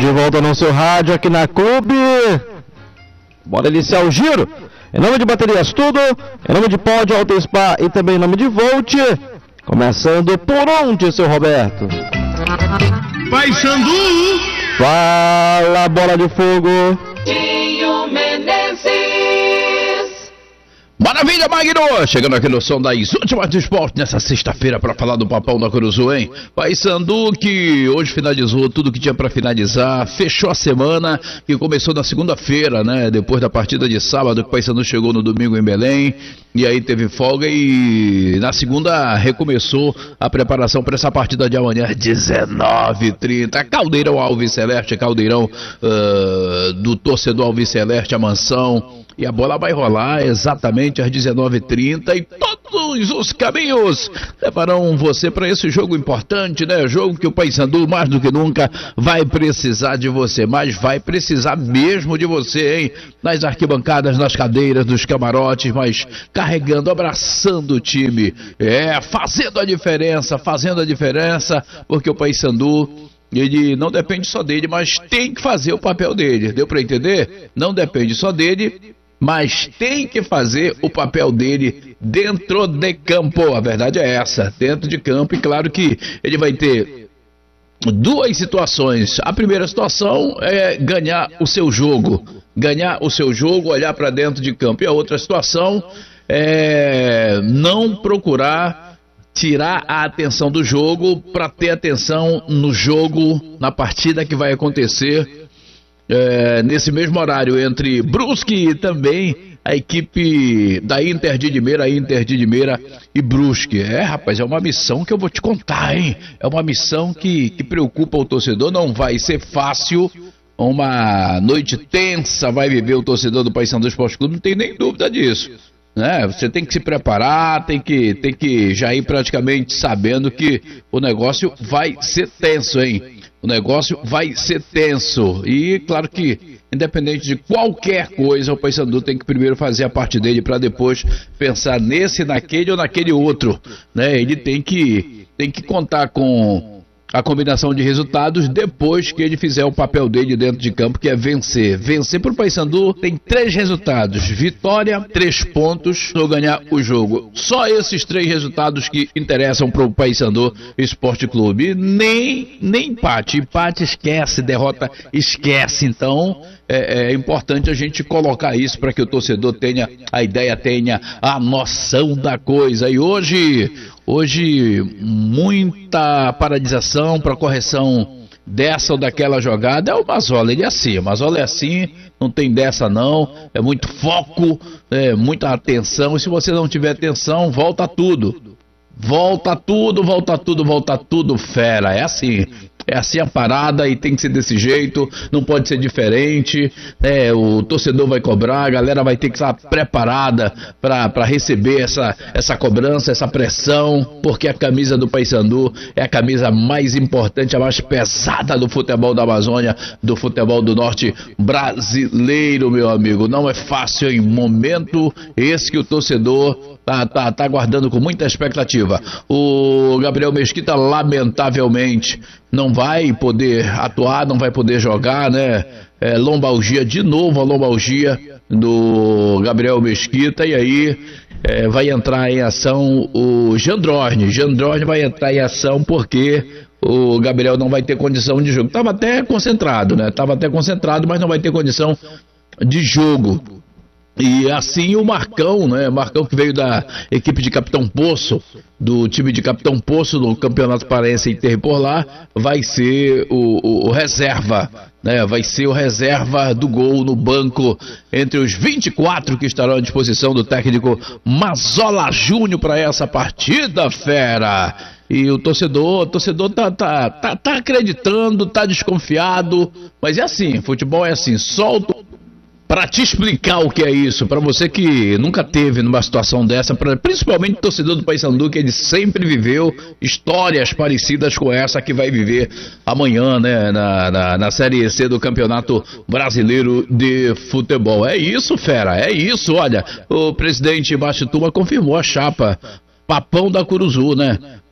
de volta no seu rádio aqui na Clube. Bora iniciar o giro. Em nome de Baterias Tudo, em nome de Pod Auto Spa e também em nome de Volt. Começando por onde, seu Roberto? Paysandu! Fala, bola de fogo! Tinho Menezes! Maravilha, Magno! Chegando aqui no som das últimas do esporte nessa sexta-feira para falar do Papão da Curuzu, hein? Paysandu que hoje finalizou tudo que tinha para finalizar, fechou a semana que começou na segunda-feira, né? Depois da partida de sábado, que o Paysandu chegou no domingo em Belém. E aí teve folga e na segunda recomeçou a preparação para essa partida de amanhã, 19h30. Caldeirão Alves Celeste, caldeirão do torcedor Alves Celeste, a mansão. E a bola vai rolar exatamente às 19h30 e todos os caminhos levarão você para esse jogo importante, né? Jogo que o Paysandu mais do que nunca vai precisar de você, mas vai precisar mesmo de você, hein? Nas arquibancadas, nas cadeiras, nos camarotes, mas carregando, abraçando o time, fazendo a diferença, porque o Paysandu, ele não depende só dele, mas tem que fazer o papel dele, deu para entender? Não depende só dele, mas tem que fazer o papel dele dentro de campo, a verdade é essa, dentro de campo, e claro que ele vai ter duas situações. A primeira situação é ganhar o seu jogo, olhar para dentro de campo, e a outra situação é não procurar tirar a atenção do jogo para ter atenção no jogo, na partida que vai acontecer nesse mesmo horário entre Brusque e também a equipe da Inter de Limeira e Brusque. Rapaz, é uma missão que eu vou te contar, hein? É uma missão que preocupa o torcedor, não vai ser fácil. Uma noite tensa vai viver o torcedor do Paysandu Esporte Clube, não tem nem dúvida disso, né? Você tem que se preparar, tem que já ir praticamente sabendo que o negócio vai ser tenso, hein? O negócio vai ser tenso. E claro que, independente de qualquer coisa, o Paysandu tem que primeiro fazer a parte dele para depois pensar nesse, naquele ou naquele outro, né? Ele tem que contar com a combinação de resultados depois que ele fizer o papel dele dentro de campo, que é vencer. Vencer para o Paysandu tem 3 resultados: vitória, 3 pontos ou ganhar o jogo. Só esses 3 resultados que interessam para o Paysandu Esporte Clube. Nem empate. Empate esquece, derrota esquece. Então é importante a gente colocar isso para que o torcedor tenha a ideia, tenha a noção da coisa. E hoje muita paralisação para correção dessa ou daquela jogada. É o Mazola, ele é assim, o Mazola é assim, não tem dessa não, é muito foco, muita atenção, e se você não tiver atenção, volta tudo, fera, é assim a parada e tem que ser desse jeito, não pode ser diferente, o torcedor vai cobrar, a galera vai ter que estar preparada para receber essa cobrança, essa pressão, porque a camisa do Paysandu é a camisa mais importante, a mais pesada do futebol da Amazônia, do futebol do norte brasileiro, meu amigo. Não é fácil em momento esse que o torcedor tá aguardando com muita expectativa. O Gabriel Mesquita, lamentavelmente, não vai poder atuar, não vai poder jogar, né? Lombalgia, de novo a lombalgia do Gabriel Mesquita, e aí vai entrar em ação o Jandrosne. Jandrosne vai entrar em ação porque o Gabriel não vai ter condição de jogo. Tava até concentrado, mas não vai ter condição de jogo. E assim o Marcão, né? Marcão, que veio da equipe de Capitão Poço, do time de Capitão Poço no Campeonato Paraense Inter por lá, vai ser o reserva, né? Vai ser o reserva do gol no banco entre os 24 que estarão à disposição do técnico Mazola Júnior para essa partida, fera. E o torcedor tá acreditando, tá desconfiado, mas é assim, futebol é assim, solta. Para te explicar o que é isso, para você que nunca teve numa situação dessa, principalmente o torcedor do Paysandu, que ele sempre viveu histórias parecidas com essa que vai viver amanhã, né, na Série C do Campeonato Brasileiro de Futebol. É isso, fera, é isso. Olha, o presidente Bastituma confirmou a chapa Papão da Curuzu, né?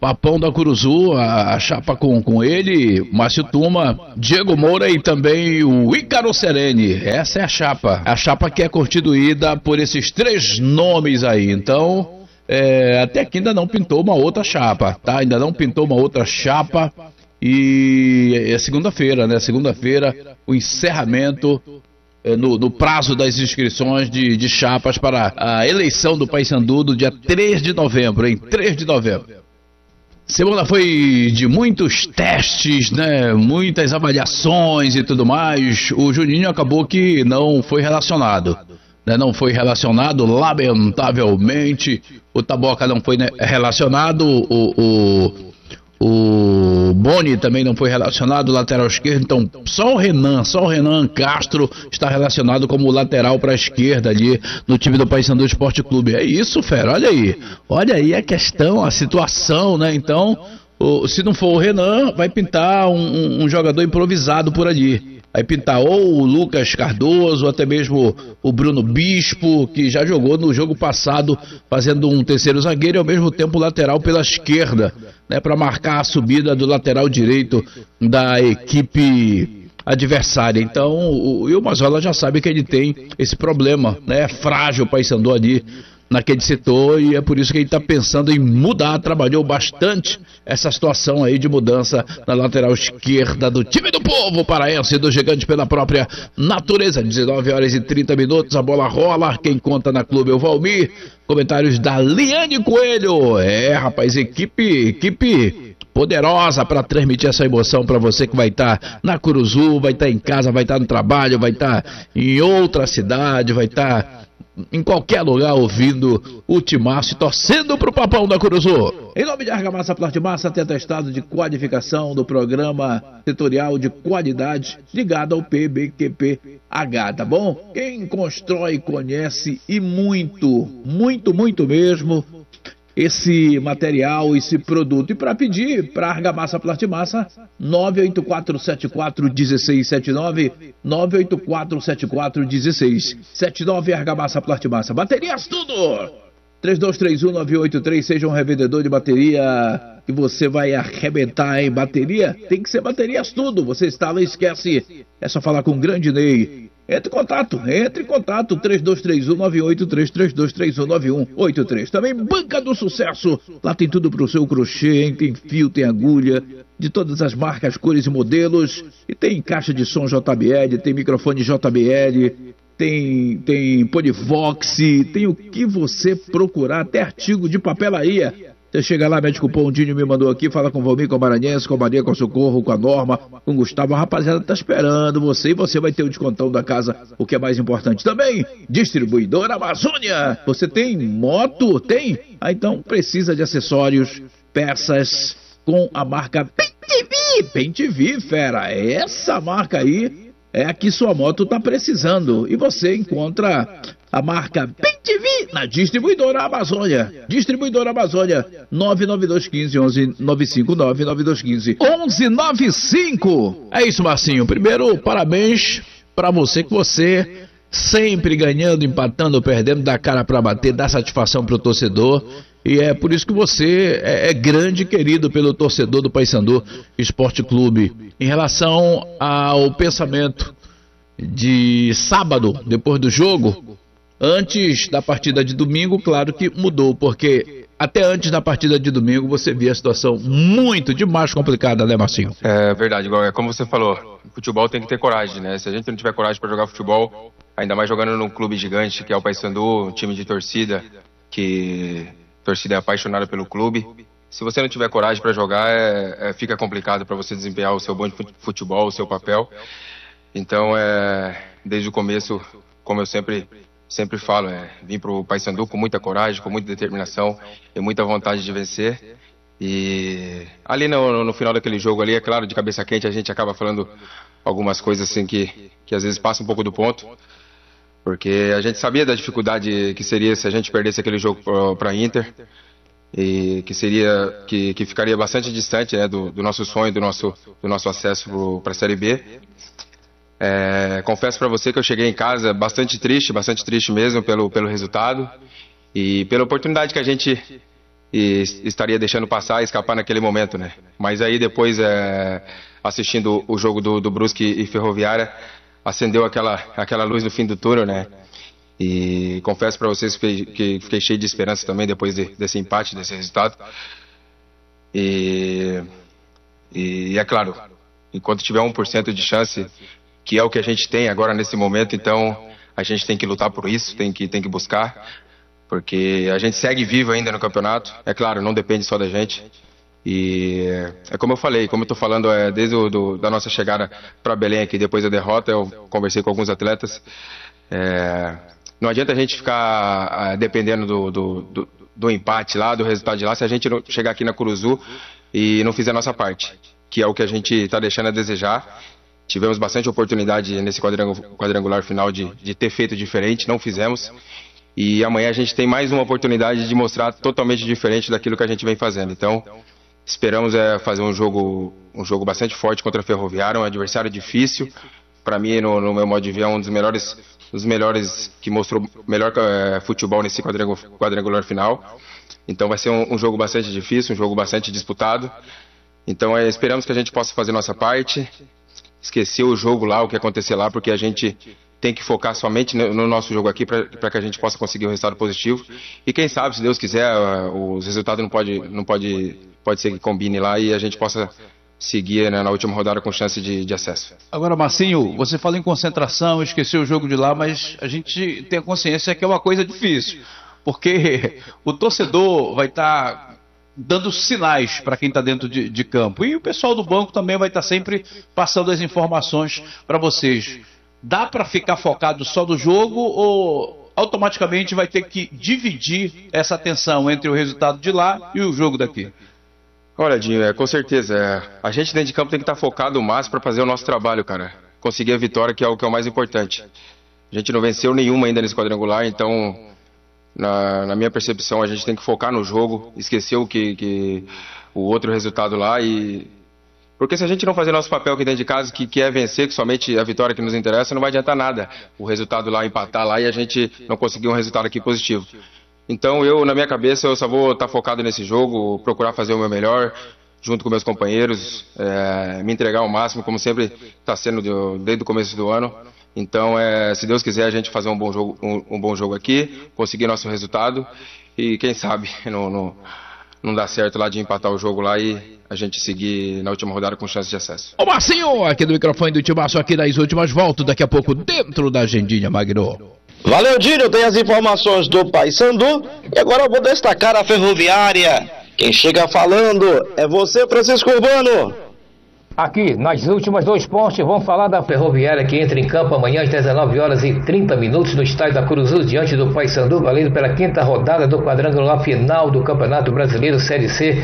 Papão da Curuzu, a chapa com ele, Márcio Tuma, Diego Moura e também o Ícaro Sereni. Essa é a chapa que é constituída por esses 3 nomes aí. Então, até aqui ainda não pintou uma outra chapa, tá? Ainda não pintou uma outra chapa. E é segunda-feira, né? Segunda-feira, o encerramento no prazo das inscrições de chapas para a eleição do Paysandu do dia 3 de novembro, hein? 3 de novembro. Semana foi de muitos testes, né? Muitas avaliações e tudo mais. O Juninho acabou que não foi relacionado. Né? Não foi relacionado, lamentavelmente. O Taboca não foi relacionado. O Boni também não foi relacionado, lateral esquerdo. Então só o Renan Castro está relacionado como lateral para a esquerda ali no time do Paysandu Esporte Clube. É isso, fera, olha aí a questão, a situação, né? Então, se não for o Renan, vai pintar um jogador improvisado por ali. Vai pintar ou o Lucas Cardoso, ou até mesmo o Bruno Bispo, que já jogou no jogo passado, fazendo um terceiro zagueiro e ao mesmo tempo lateral pela esquerda, né, para marcar a subida do lateral direito da equipe adversária. Então, o Mazola já sabe que ele tem esse problema, né? É frágil o Paysandu ali naquele setor e é por isso que ele está pensando em mudar. Trabalhou bastante essa situação aí de mudança na lateral esquerda do time do povo paraense, do Gigante pela própria natureza. 19h30, a bola rola, quem conta na clube é o Valmir. Comentários da Liane Coelho. Rapaz, equipe poderosa para transmitir essa emoção para você que vai estar na Curuzu, vai estar em casa, vai estar no trabalho, vai estar em outra cidade, vai estar em qualquer lugar ouvindo o Timaço e torcendo pro Papão da Curuzu. Em nome de Argamassa Plastimassa, tem atestado de qualificação do programa setorial de qualidade ligado ao PBQP-H, tá bom? Quem constrói, conhece e muito mesmo esse material, esse produto. E para pedir para Argamassa Plastimassa, 984741679, 984741679, Argamassa Plastimassa. Baterias tudo! 3231-9883, seja um revendedor de bateria que você vai arrebentar em bateria. Tem que ser Baterias tudo. Você instala e esquece. É só falar com o grande Ney. Entre em contato, 3231-9833, 3231-9183. Também Banca do Sucesso, lá tem tudo pro seu crochê, hein? Tem fio, tem agulha, de todas as marcas, cores e modelos, e tem caixa de som JBL, tem microfone JBL, tem Polivox, tem o que você procurar, até artigo de papelaria. Você chega lá, mete cupom, o Dinho me mandou aqui, fala com o Valmir, com a Maranhense, com a Maria, com o Socorro, com a Norma, com o Gustavo. A rapaziada tá esperando você e você vai ter o descontão da casa, o que é mais importante. Também, Distribuidora Amazônia. Você tem moto? Tem? Então precisa de acessórios, peças com a marca Pentivi, fera. Essa marca aí é a que sua moto tá precisando. E você encontra a marca Pentivi na Distribuidora Amazônia. Distribuidora Amazônia, 99215-1195, 99215-1195. É isso, Marcinho. Primeiro, parabéns pra você, que você sempre ganhando, empatando, perdendo, dá cara pra bater, dá satisfação pro torcedor. E é por isso que você é grande e querido pelo torcedor do Paysandu Esporte Clube. Em relação ao pensamento de sábado, depois do jogo, antes da partida de domingo, claro que mudou, porque até antes da partida de domingo você via a situação muito demais complicada, né, Marcinho? É verdade, igual é como você falou, futebol tem que ter coragem, né? Se a gente não tiver coragem para jogar futebol, ainda mais jogando num clube gigante que é o Paysandu, um time de torcida, que torcida é apaixonada pelo clube. Se você não tiver coragem para jogar, fica complicado para você desempenhar o seu bom futebol, o seu papel. Então, desde o começo, como eu sempre falo, vim pro Paysandu com muita coragem, com muita determinação e muita vontade de vencer. E ali no final daquele jogo ali, é claro, de cabeça quente, a gente acaba falando algumas coisas assim que às vezes passa um pouco do ponto. Porque a gente sabia da dificuldade que seria se a gente perdesse aquele jogo para Inter, e que ficaria bastante distante, né, do nosso sonho, do nosso acesso para a Série B. Confesso para você que eu cheguei em casa bastante triste mesmo pelo resultado e pela oportunidade que a gente e estaria deixando passar e escapar naquele momento, né? Mas aí depois, assistindo o jogo do Brusque e Ferroviária, acendeu aquela luz no fim do túnel, né? E confesso para vocês que fiquei cheio de esperança também depois desse empate, desse resultado. E é claro, enquanto tiver 1% de chance, que é o que a gente tem agora nesse momento, então a gente tem que lutar por isso, tem que buscar, porque a gente segue vivo ainda no campeonato. É claro, não depende só da gente. E é como eu falei, como eu tô falando, desde da nossa chegada para Belém aqui, depois da derrota, eu conversei com alguns atletas. Não adianta a gente ficar dependendo do empate lá, do resultado de lá, se a gente não chegar aqui na Curuzu e não fizer a nossa parte, que é o que a gente está deixando a desejar. Tivemos bastante oportunidade nesse quadrangular final de ter feito diferente, não fizemos. E amanhã a gente tem mais uma oportunidade de mostrar totalmente diferente daquilo que a gente vem fazendo. Então, esperamos fazer um jogo bastante forte contra a Ferroviária, um adversário difícil. Para mim, no meu modo de ver, é um dos melhores que mostrou melhor futebol nesse quadrangular final. Então vai ser um jogo bastante difícil, um jogo bastante disputado. Então esperamos que a gente possa fazer nossa parte, esquecer o jogo lá, o que acontecer lá, porque a gente tem que focar somente no nosso jogo aqui para que a gente possa conseguir um resultado positivo. E quem sabe, se Deus quiser, os resultados pode ser que combine lá e a gente possa seguir, né, na última rodada com chance de acesso. Agora, Marcinho, você fala em concentração, esquecer o jogo de lá, mas a gente tem a consciência que é uma coisa difícil, porque o torcedor vai estar dando sinais para quem está dentro de campo, e o pessoal do banco também vai estar sempre passando as informações para vocês. Dá para ficar focado só no jogo ou automaticamente vai ter que dividir essa atenção entre o resultado de lá e o jogo daqui? Olha, Dinho, com certeza, a gente dentro de campo tem que estar focado o máximo para fazer o nosso trabalho, cara. Conseguir a vitória, que é o mais importante. A gente não venceu nenhuma ainda nesse quadrangular, então, na minha percepção, a gente tem que focar no jogo, esquecer o outro resultado lá porque se a gente não fazer nosso papel aqui dentro de casa, que é vencer, que somente a vitória que nos interessa, não vai adiantar nada o resultado lá, empatar lá e a gente não conseguir um resultado aqui positivo. Então na minha cabeça, eu só vou estar focado nesse jogo, procurar fazer o meu melhor, junto com meus companheiros, me entregar ao máximo, como sempre está sendo desde o começo do ano. Então, se Deus quiser, a gente fazer um bom jogo aqui, conseguir nosso resultado e quem sabe não dá certo lá de empatar o jogo lá e a gente seguir na última rodada com chance de acesso. Ô Marcinho, aqui do microfone do Timaço, aqui das últimas, volto daqui a pouco dentro da agendinha, Magno. Valeu, Dinho, tem as informações do Paysandu e agora eu vou destacar a Ferroviária. Quem chega falando é você, Francisco Urbano. Aqui, nas últimas do esporte, vamos falar da Ferroviária que entra em campo amanhã às 19h30 no estádio da Curuzu, diante do Paysandu, valendo pela quinta rodada do quadrangular final do Campeonato Brasileiro Série C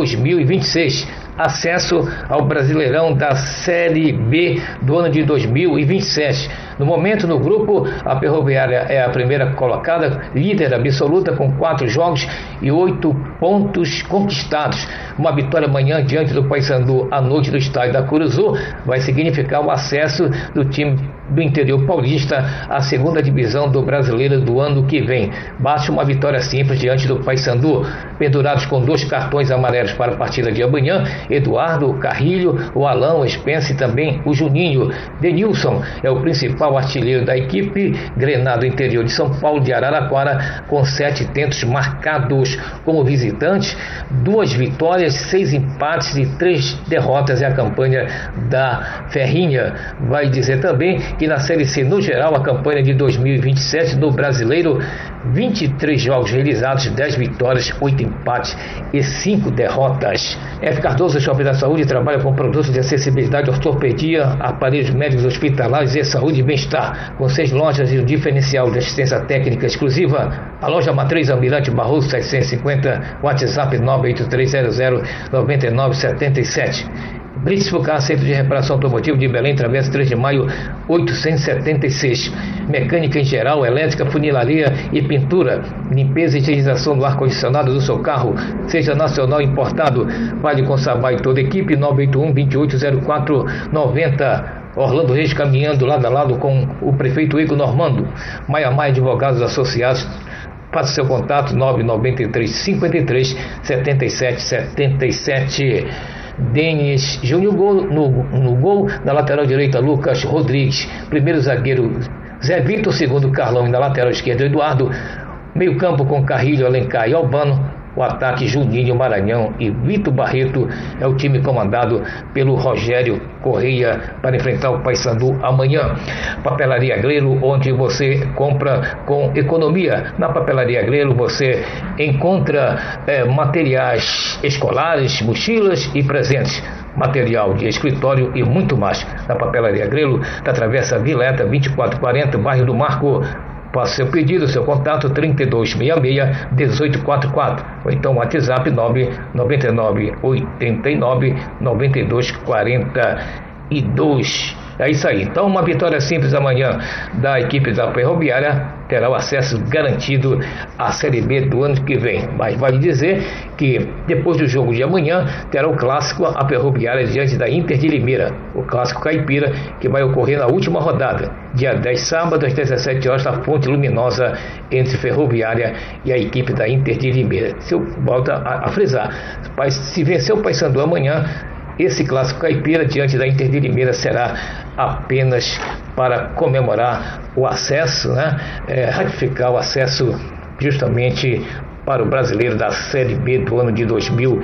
2026. Acesso ao Brasileirão da Série B do ano de 2027. No momento, no grupo, a Ferroviária é a primeira colocada, líder absoluta com 4 jogos e 8 pontos conquistados. Uma vitória amanhã diante do Paysandu à noite do estádio da Curuzu vai significar o acesso do time do interior paulista à segunda divisão do Brasileiro do ano que vem. Basta uma vitória simples diante do Paysandu. Pendurados com 2 cartões amarelos para a partida de amanhã, Eduardo, o Carrilho, o Alão, o Spence e também o Juninho. Denilson é o principal artilheiro da equipe Grená do interior de São Paulo de Araraquara, com 7 tentos marcados como visitante, 2 vitórias, 6 empates e 3 derrotas. É a campanha da Ferrinha. Vai dizer também que na Série C, no geral, a campanha de 2027 no Brasileiro, 23 jogos realizados, 10 vitórias, 8 empates e 5 derrotas. F. Cardoso, Shopping da Saúde, trabalha com produtos de acessibilidade, ortopedia, aparelhos médicos hospitalares e saúde e bem-estar, com 6 lojas e um diferencial de assistência técnica exclusiva. A loja Matriz Almirante Barroso 750, WhatsApp 983009977. Brits Fucar, Centro de Reparação Automotiva de Belém, Travessa 3 de Maio 876. Mecânica em geral, elétrica, funilaria e pintura. Limpeza e higienização do ar-condicionado do seu carro, seja nacional ou importado. Fale com Sabá e toda a equipe. 981-2804-90. Orlando Reis caminhando lado a lado com o prefeito Igor Normando. Maia Advogados Associados, Faça seu contato 993 53 77 77. Denis Júnior no gol. Na lateral direita, Lucas Rodrigues. Primeiro zagueiro, Zé Vitor. Segundo, Carlão. E na lateral esquerda, Eduardo. Meio campo com Carrilho, Alencar e Albano. O ataque, Juninho, Maranhão e Vitor Barreto. É o time comandado pelo Rogério Correia para enfrentar o Paysandu amanhã. Papelaria Grelo, onde você compra com economia. Na Papelaria Grelo você encontra materiais escolares, mochilas e presentes, material de escritório e muito mais. Na Papelaria Grelo, da Travessa Vileta 2440, bairro do Marco. Faça seu pedido, seu contato 3266-1844 ou então WhatsApp 999-89-9242. É isso aí. Então, uma vitória simples amanhã da equipe da Ferroviária terá o acesso garantido à Série B do ano que vem. Mas vale dizer que depois do jogo de amanhã terá o clássico a Ferroviária diante da Inter de Limeira, o clássico caipira, que vai ocorrer na última rodada, dia 10, sábado, às 17 horas, na Fonte Luminosa, entre Ferroviária e a equipe da Inter de Limeira. Se eu volto a frisar, se vencer o Paysandu amanhã, esse clássico caipira diante da Inter de Limeira será apenas para comemorar o acesso, ratificar o acesso justamente para o brasileiro da Série B do ano de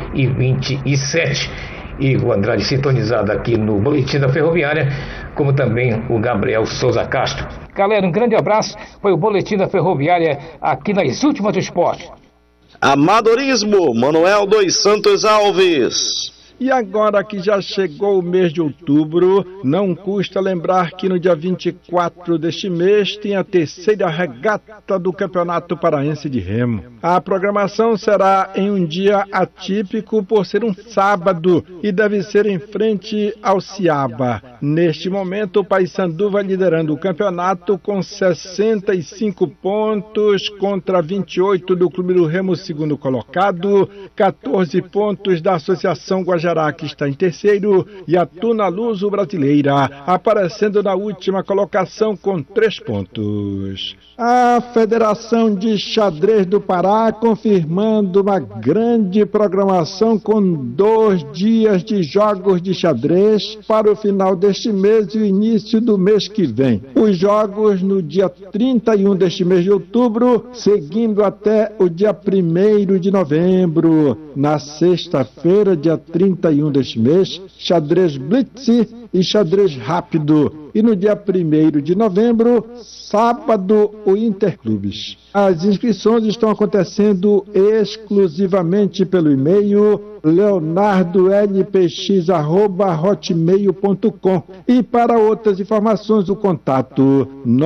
2027. E o Andrade sintonizado aqui no Boletim da Ferroviária, como também o Gabriel Souza Castro. Galera, um grande abraço. Foi o Boletim da Ferroviária aqui nas Últimas do Esporte. Amadorismo, Manuel dos Santos Alves. E agora que já chegou o mês de outubro, não custa lembrar que no dia 24 deste mês tem a terceira regata do Campeonato Paraense de Remo. A programação será em um dia atípico por ser um sábado e deve ser em frente ao Ciaba. Neste momento, o Paysandu vai liderando o campeonato com 65 pontos contra 28 do Clube do Remo, segundo colocado, 14 pontos da Associação Guajará, que está em terceiro, e a Tuna Luso Brasileira aparecendo na última colocação com 3 pontos. A Federação de Xadrez do Pará confirmando uma grande programação com 2 dias de jogos de xadrez para o final deste mês e o início do mês que vem. Os jogos no dia 31 deste mês de outubro, seguindo até o dia 1º de novembro. Na sexta-feira, dia 31 deste mês, xadrez blitz e xadrez rápido. E no dia 1º de novembro, sábado, o Interclubes. As inscrições estão acontecendo exclusivamente pelo e-mail leonardolpx@hotmail.com. E para outras informações, o contato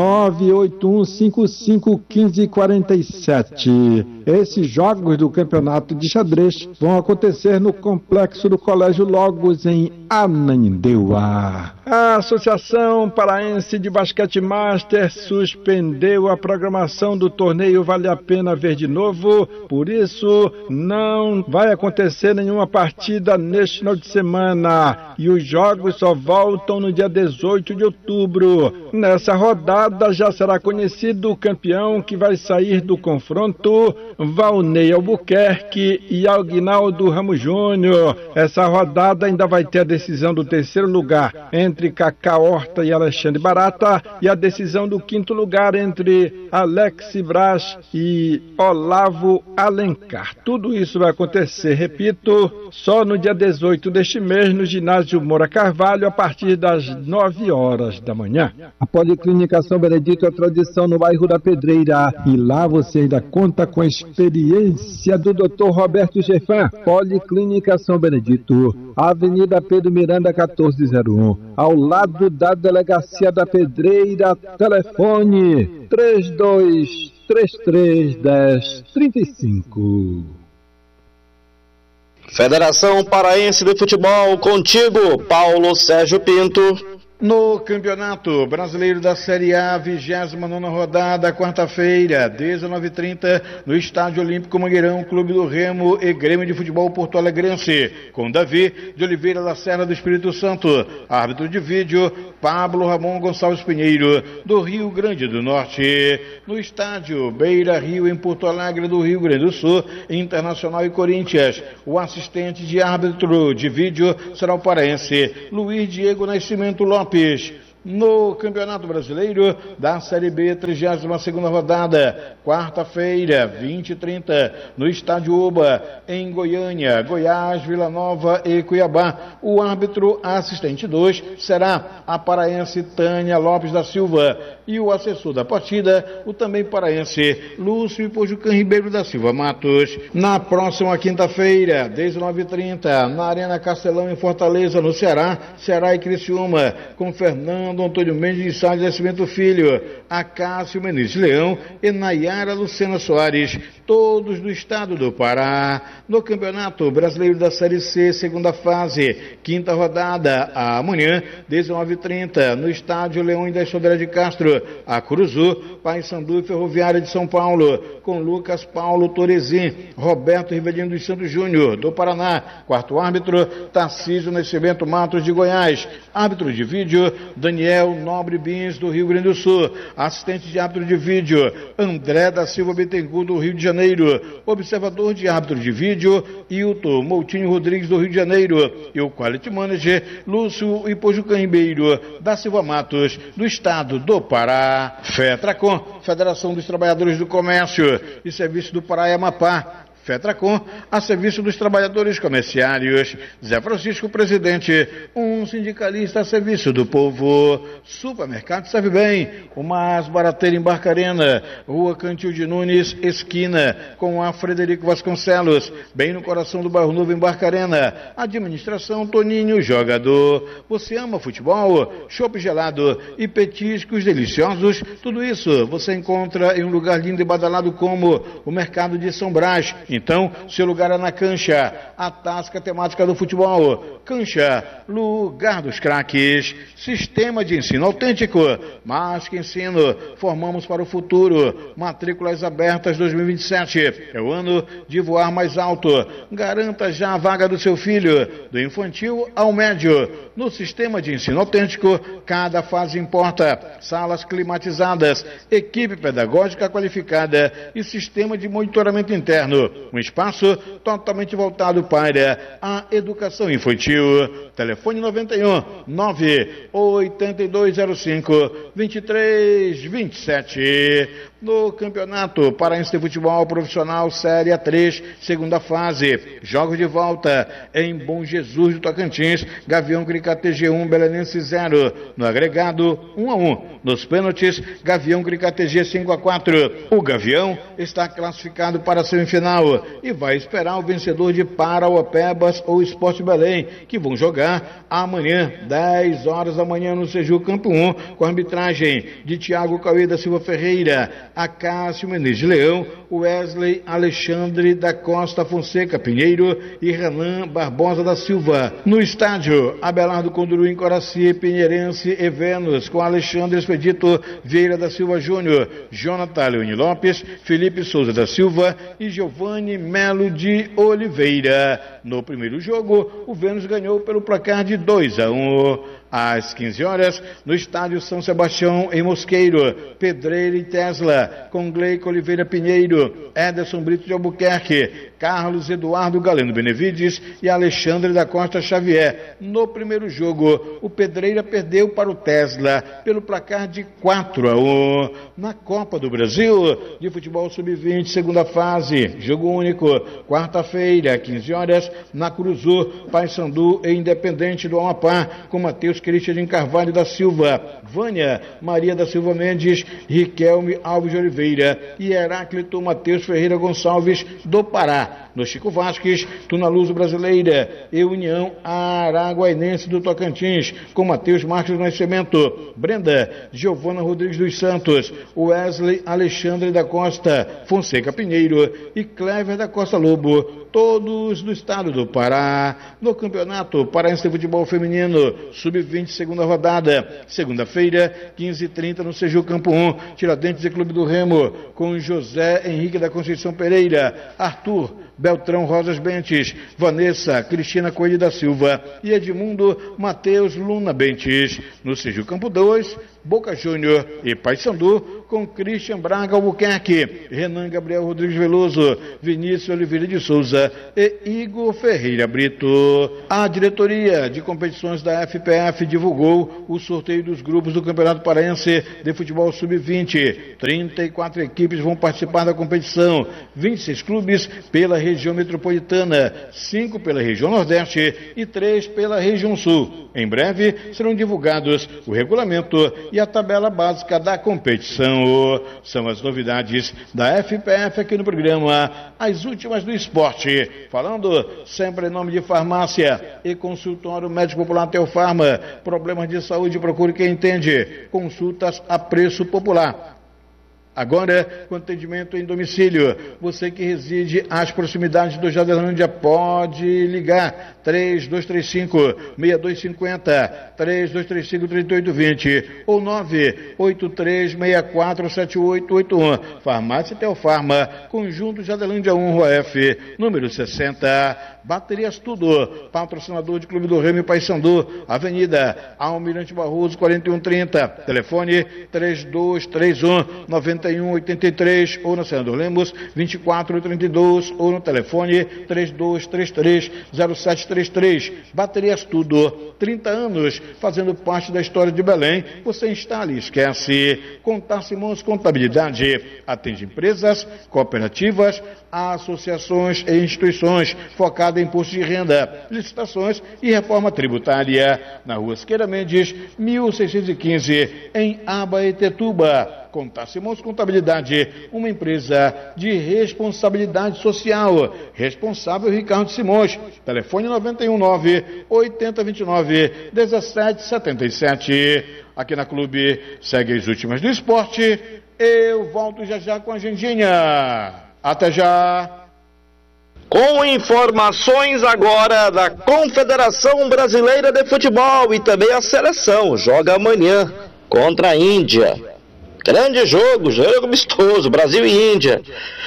981551547. Esses jogos do Campeonato de Xadrez vão acontecer no complexo do Colégio Logos, em Ananindeua. A Associação Paraense de Basquete Master suspendeu a programação do torneio Vale a Pena Ver de Novo, por isso não vai acontecer nenhuma partida neste final de semana e os jogos só voltam no dia 18 de outubro. Nessa rodada já será conhecido o campeão, que vai sair do confronto, Valnei Albuquerque e Aguinaldo Ramos Júnior. Essa rodada ainda vai ter a decisão do terceiro lugar entre Cacá Horta e Alexandre Barata e a decisão do quinto lugar entre Alex Braz e Olavo Alencar. Tudo isso vai acontecer, repito, só no dia 18 deste mês no ginásio Moura Carvalho, a partir das 9 horas da manhã. A Policlínica São Benedito é tradição no bairro da Pedreira e lá você ainda conta com a experiência do Dr. Roberto Gefan. Policlínica São Benedito, Avenida Pedro Miranda 1401, ao lado da Delegacia da Pedreira. Telefone 32331035. Federação Paraense de Futebol, contigo, Paulo Sérgio Pinto. No Campeonato Brasileiro da Série A, 29ª rodada, quarta-feira, 19h30, no Estádio Olímpico Mangueirão, Clube do Remo e Grêmio de Futebol Porto Alegrense, com Davi de Oliveira da Serra do Espírito Santo, árbitro de vídeo, Pablo Ramon Gonçalves Pinheiro, do Rio Grande do Norte. No Estádio Beira Rio, em Porto Alegre, do Rio Grande do Sul, Internacional e Corinthians, o assistente de árbitro de vídeo será o paraense Luiz Diego Nascimento Lopes. No Campeonato Brasileiro da Série B, 32ª rodada, quarta-feira, 20h30, no Estádio Oba, em Goiânia, Goiás, Vila Nova e Cuiabá. O árbitro assistente 2 será a paraense Tânia Lopes da Silva e o assessor da partida, o também paraense Lúcio Ipojucan Ribeiro da Silva Matos. Na próxima quinta-feira, 19h30, na Arena Castelão, em Fortaleza, no Ceará, Ceará e Criciúma, com Fernando Antônio Mendes de Sá de Nascimento Filho, Acácio Menezes Leão e Nayara Lucena Soares, todos do estado do Pará. No Campeonato Brasileiro da Série C, segunda fase, quinta rodada, amanhã, 19h30, no Estádio Leões da Sodré de Castro, a Curuzu, Paysandu e Ferroviária de São Paulo, com Lucas Paulo Torezin, Roberto Rivelino dos Santos Júnior, do Paraná, quarto árbitro, Tarcísio Nascimento Matos de Goiás, árbitro de vídeo, Daniel Nobre Bins, do Rio Grande do Sul, assistente de árbitro de vídeo, André da Silva Bittencourt, do Rio de Janeiro, observador de árbitro de vídeo, Hilton Moutinho Rodrigues, do Rio de Janeiro, e o Quality Manager, Lúcio Ipojucan Ribeiro da Silva Matos, do estado do Pará. FETRACOM, Federação dos Trabalhadores do Comércio e Serviço do Pará e Amapá. FETRACOM, a serviço dos trabalhadores comerciários. Zé Francisco, presidente, um sindicalista a serviço do povo. Supermercado Serve Bem, o mais barateiro em Barcarena, Rua Cantil de Nunes, esquina, com a Frederico Vasconcelos, bem no coração do Bairro Novo, em Barcarena. Administração Toninho Jogador. Você ama futebol? Chopp gelado e petiscos deliciosos, tudo isso você encontra em um lugar lindo e badalado como o Mercado de São Brás. Então, seu lugar é na Cancha, a tasca temática do futebol. Cancha, lugar dos craques. Sistema de ensino autêntico, mais que ensino, formamos para o futuro. Matrículas abertas 2027, é o ano de voar mais alto. Garanta já a vaga do seu filho, do infantil ao médio. No sistema de ensino autêntico, cada fase importa. Salas climatizadas, equipe pedagógica qualificada e sistema de monitoramento interno. Um espaço totalmente voltado para a educação infantil. Telefone 91 98205 2327. No Campeonato Paraense de Futebol Profissional Série A3, segunda fase, jogos de volta em Bom Jesus do Tocantins, Gavião Cricatg 1, Belenense 0, no agregado 1-1. Nos pênaltis, Gavião Cricatg 5-4. O Gavião está classificado para a semifinal e vai esperar o vencedor de Parauapebas ou Sport Belém, que vão jogar amanhã, 10 horas da manhã, no Seju Campo 1, com a arbitragem de Thiago Cauê da Silva Ferreira, Acácio Menezes Leão, Wesley Alexandre da Costa Fonseca Pinheiro e Renan Barbosa da Silva. No estádio, Abelardo Conduru em Coraci, Pinheirense e Vênus, com Alexandre Expedito Vieira da Silva Júnior, Jonathan Leone Lopes, Felipe Souza da Silva e Giovanni Melo de Oliveira. No primeiro jogo, o Vênus ganhou pelo placar de 2-1. Às 15 horas, no estádio São Sebastião, em Mosqueiro, Pedreira e Tesla, com Gleico Oliveira Pinheiro, Ederson Brito de Albuquerque, Carlos Eduardo Galeno Benevides e Alexandre da Costa Xavier. No primeiro jogo, o Pedreira perdeu para o Tesla pelo placar de 4-1. Na Copa do Brasil de Futebol Sub-20, segunda fase, jogo único, quarta-feira, 15 horas, na Curuzu, Paysandu e Independente do Amapá, com Matheus Cristian Carvalho da Silva, Vânia Maria da Silva Mendes, Riquelme Alves de Oliveira e Heráclito Matheus Ferreira Gonçalves do Pará. no Chico Vasques, Tuna Luso Brasileira e União Araguainense do Tocantins, com Matheus Marques do Nascimento, Brenda Giovana Rodrigues dos Santos, Wesley Alexandre da Costa, Fonseca Pinheiro e Clever da Costa Lobo, todos do estado do Pará, no Campeonato Paraense de Futebol Feminino, Sub-20, segunda rodada, segunda-feira, 15h30, no Seju Campo 1, Tiradentes e Clube do Remo, com José Henrique da Conceição Pereira, Arthur Beltrão Rosas Bentes, Vanessa Cristina Coelho da Silva e Edmundo Matheus Luna Bentes. No Seju Campo 2, Boca Júnior e Paysandu, com Christian Braga Albuquerque, Renan Gabriel Rodrigues Veloso, Vinícius Oliveira de Souza e Igor Ferreira Brito. A diretoria de competições da FPF divulgou o sorteio dos grupos do Campeonato Paraense de Futebol Sub-20. 34 equipes vão participar da competição, 26 clubes pela região metropolitana, 5 pela região Nordeste e 3 pela região Sul. Em breve serão divulgados o regulamento e a tabela básica da competição. São as novidades da FPF aqui no programa As Últimas do Esporte. Falando sempre em nome de Farmácia e Consultório Médico Popular Teofarma. Problemas de saúde, procure quem entende. Consultas a preço popular. Agora, com atendimento em domicílio, você que reside às proximidades do Jadelândia pode ligar 3235-6250, 3235-3820 ou 983647881. Farmácia Teofarma, Conjunto Jadelândia 1, Rua F, número 60. Baterias Tudo, patrocinador de Clube do Remo e Paysandu, Avenida Almirante Barroso 4130, telefone 3231-9183 ou no Senador Lemos 2432 ou no telefone 3233-0733. Baterias Tudo, 30 anos fazendo parte da história de Belém. Você instala e esquece. Contar Simões Contabilidade atende empresas, cooperativas, associações e instituições focadas em imposto de renda, licitações e reforma tributária. Na Rua Siqueira Mendes, 1615, em Abaetetuba. Contar Simões Contabilidade, uma empresa de responsabilidade social. Responsável Ricardo Simões. Telefone 919-8029-1777. Aqui na Clube, segue as últimas do esporte. Eu volto já com a agendinha. Até já. Com informações agora da Confederação Brasileira de Futebol e também a seleção joga amanhã contra a Índia. Grande jogo amistoso, Brasil e Índia.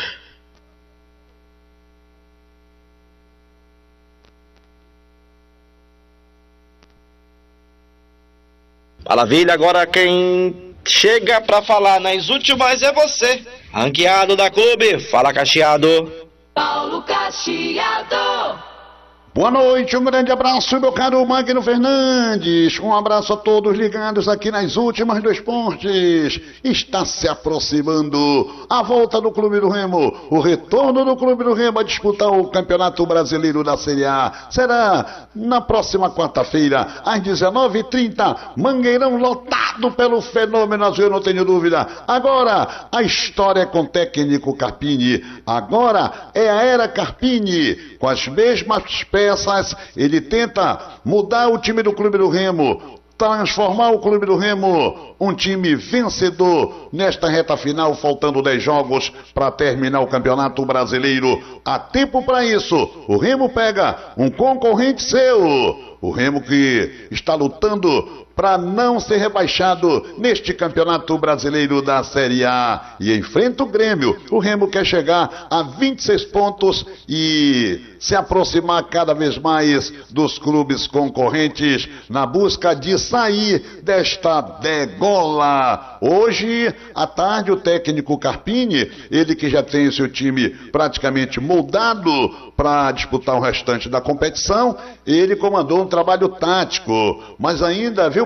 Maravilha, agora quem chega para falar nas últimas é você, ranqueado da Clube. Fala, Cacheado. Paulo Cacheado. Boa noite, um grande abraço, meu caro Magno Fernandes. Um abraço a todos ligados aqui nas últimas do esportes. Está se aproximando a volta do Clube do Remo, o retorno do Clube do Remo a disputar o Campeonato Brasileiro da Série A. Será na próxima quarta-feira, às 19h30, Mangueirão lotado pelo Fenômeno Azul, eu não tenho dúvida. Agora, a história é com o técnico Carpini. Agora é a era Carpini, com as mesmas peças, ele tenta mudar o time do Clube do Remo, transformar o Clube do Remo um time vencedor nesta reta final, faltando 10 jogos para terminar o Campeonato Brasileiro. Há tempo para isso. O Remo pega um concorrente seu, o Remo que está lutando para não ser rebaixado neste Campeonato Brasileiro da Série A. E enfrenta o Grêmio. O Remo quer chegar a 26 pontos e se aproximar cada vez mais dos clubes concorrentes na busca de sair desta degola. Hoje, à tarde, o técnico Carpini, ele que já tem seu time praticamente moldado para disputar o restante da competição, ele comandou um trabalho tático, mas ainda, viu,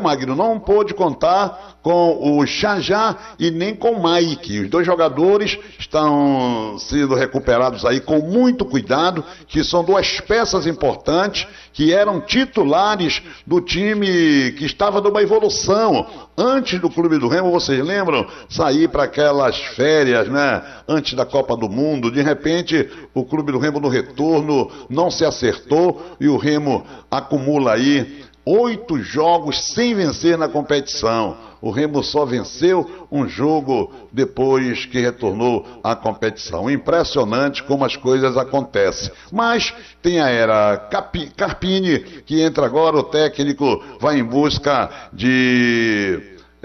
Magno? Não pôde contar com o Xajá e nem com o Mike. Os dois jogadores estão sendo recuperados aí com muito cuidado, que são duas peças importantes, que eram titulares do time que estava numa evolução. Antes do Clube do Remo, vocês lembram? Sair para aquelas férias, né? Antes da Copa do Mundo, de repente o Clube do Remo no retorno não se acertou e o Remo acumula aí 8 jogos sem vencer na competição. O Remo só venceu um jogo depois que retornou à competição. Impressionante como as coisas acontecem. Mas tem a era Carpini, que entra agora, o técnico vai em busca de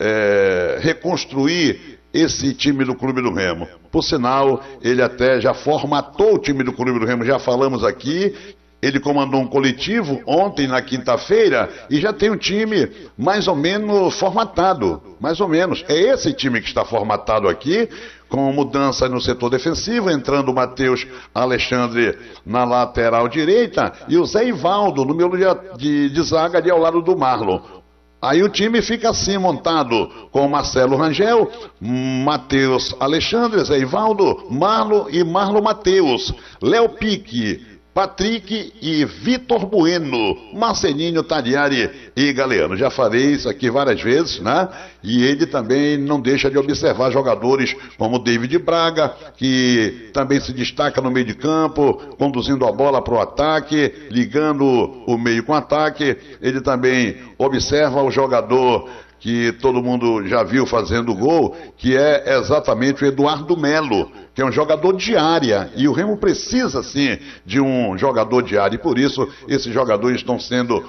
reconstruir esse time do Clube do Remo. Por sinal, ele até já formatou o time do Clube do Remo, já falamos aqui. Ele comandou um coletivo ontem, na quinta-feira, e já tem um time mais ou menos formatado, mais ou menos. É esse time que está formatado aqui, com mudança no setor defensivo, entrando o Matheus Alexandre na lateral direita e o Zé Ivaldo no meio de zaga ali ao lado do Marlon. Aí o time fica assim montado com o Marcelo Rangel, Matheus Alexandre, Zé Ivaldo, Marlon e Marlon Matheus, Léo Pique, Patrick e Vitor Bueno, Marcelinho, Tagliari e Galeano. Já falei isso aqui várias vezes, né? E ele também não deixa de observar jogadores como David Braga, que também se destaca no meio de campo, conduzindo a bola para o ataque, ligando o meio com o ataque. Ele também observa o jogador que todo mundo já viu fazendo gol, que é exatamente o Eduardo Melo, que é um jogador de área, e o Remo precisa sim de um jogador de área, e por isso esses jogadores estão sendo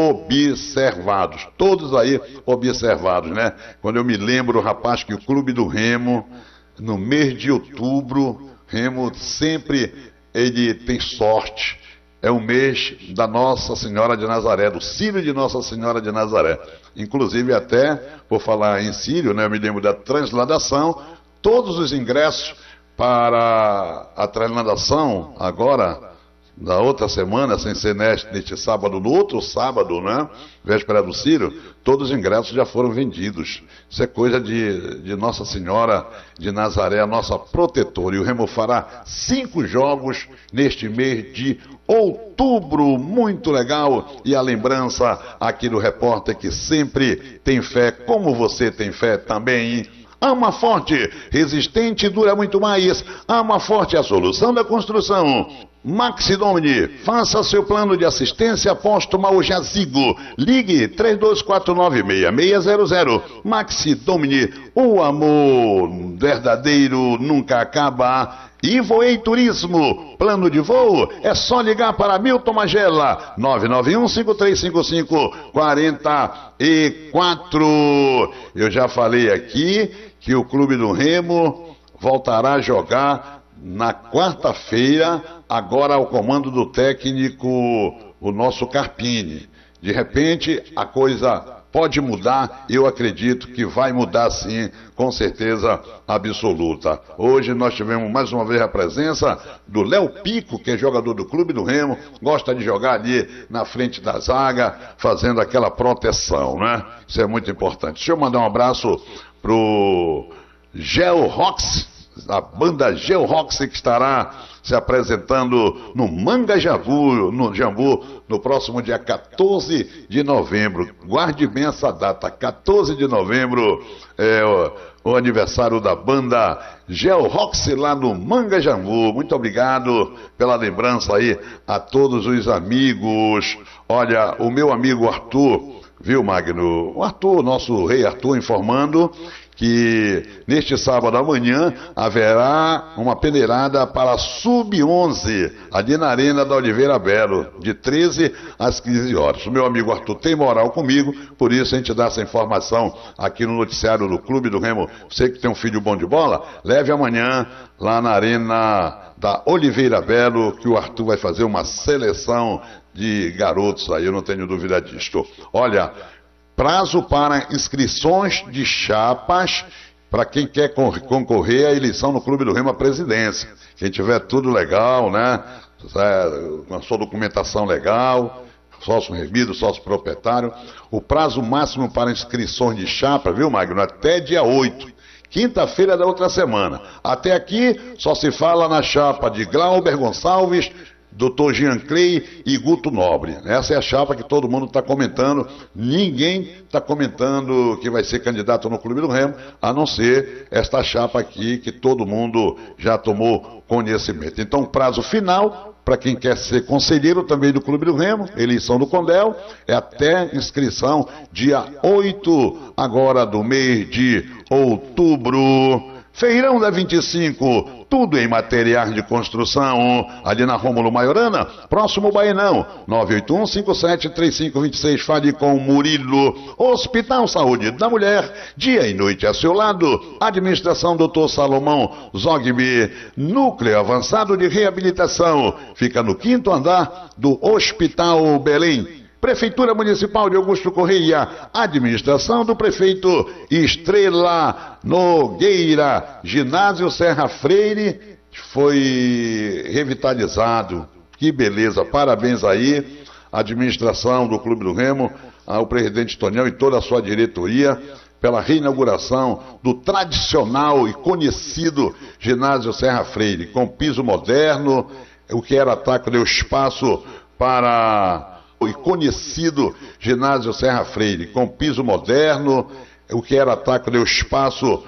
observados, todos aí observados, né? Quando eu me lembro, rapaz, que o Clube do Remo, no mês de outubro, Remo sempre ele tem sorte. É o mês da Nossa Senhora de Nazaré, do Círio de Nossa Senhora de Nazaré. Inclusive até, por falar em Círio, né, eu me lembro da transladação, todos os ingressos para a transladação, agora, na outra semana, sem ser neste sábado, no outro sábado, né, véspera do Círio, todos os ingressos já foram vendidos. Isso é coisa de Nossa Senhora de Nazaré, a nossa protetora. E o Remo fará 5 jogos neste mês de outubro, muito legal. E a lembrança aqui do repórter que sempre tem fé, como você tem fé também. Ama Forte, resistente e dura muito mais. Ama Forte é a solução da construção. Maxi Domini, faça seu plano de assistência póstuma ao jazigo. Ligue 32496600. Maxi Domini, o amor verdadeiro nunca acaba. E Voei Turismo, plano de voo, é só ligar para Milton Magela, 991-5355-44. Eu já falei aqui que o Clube do Remo voltará a jogar na quarta-feira, agora ao comando do técnico, o nosso Carpini. De repente, a coisa pode mudar, eu acredito que vai mudar sim, com certeza absoluta. Hoje nós tivemos mais uma vez a presença do Léo Pico, que é jogador do Clube do Remo, gosta de jogar ali na frente da zaga, fazendo aquela proteção, né? Isso é muito importante. Deixa eu mandar um abraço pro Geo Rox, a banda Geo Rox, que estará se apresentando no Manga Jambu, no próximo dia 14 de novembro. Guarde bem essa data, 14 de novembro é o aniversário da banda Geo Rox lá no Manga Jambu. Muito obrigado pela lembrança aí a todos os amigos. Olha, o meu amigo Arthur, viu, Magno? O Arthur, nosso rei Arthur, informando que neste sábado amanhã haverá uma peneirada para Sub-11, ali na Arena da Oliveira Belo, de 13 às 15 horas. O meu amigo Arthur tem moral comigo, por isso a gente dá essa informação aqui no noticiário do Clube do Remo. Você que tem um filho bom de bola, leve amanhã lá na Arena da Oliveira Belo, que o Arthur vai fazer uma seleção de garotos aí, eu não tenho dúvida disto. Olha, prazo para inscrições de chapas para quem quer concorrer à eleição no Clube do Remo à presidência. Quem tiver tudo legal, né? Com a sua documentação legal, sócio remido, sócio proprietário. O prazo máximo para inscrições de chapa, viu, Magno? Até dia 8. Quinta-feira da outra semana. Até aqui só se fala na chapa de Glauber Gonçalves, Dr. Jean Clay e Guto Nobre. Essa é a chapa que todo mundo está comentando. Ninguém está comentando que vai ser candidato no Clube do Remo, a não ser esta chapa aqui que todo mundo já tomou conhecimento. Então, prazo final para quem quer ser conselheiro também do Clube do Remo, eleição do Condel, é até inscrição dia 8 agora do mês de outubro. Feirão da 25, tudo em materiais de construção, ali na Rômulo Maiorana, próximo Baenão, 981-573526, fale com Murilo. Hospital Saúde da Mulher, dia e noite a seu lado, administração Dr. Salomão Zogby, núcleo avançado de reabilitação, fica no 5º andar do Hospital Belém. Prefeitura Municipal de Augusto Correia, administração do prefeito Estrela Nogueira, ginásio Serra Freire foi revitalizado, que beleza, parabéns aí, administração do Clube do Remo, ao presidente Tonião e toda a sua diretoria, pela reinauguração do tradicional e conhecido ginásio Serra Freire, com piso moderno, o que era ataque deu espaço para e conhecido ginásio Serra Freire, com piso moderno, o que era ataque deu espaço